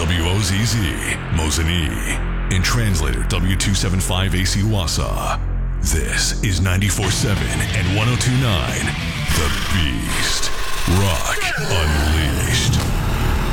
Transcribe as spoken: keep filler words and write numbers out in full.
W O Z Z, Mosinee. And translator W two seventy-five A C Wassa. This is ninety-four point seven and one oh two point nine, The